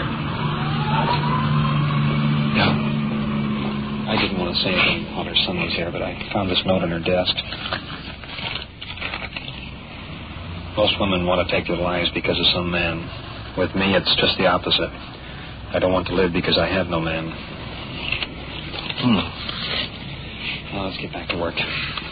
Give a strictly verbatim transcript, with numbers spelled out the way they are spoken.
Yeah. I didn't want to say anything while her son was here, but I found this note on her desk. Most women want to take their lives because of some man. With me, it's just the opposite. I don't want to live because I have no man. Hmm. Well, let's get back to work.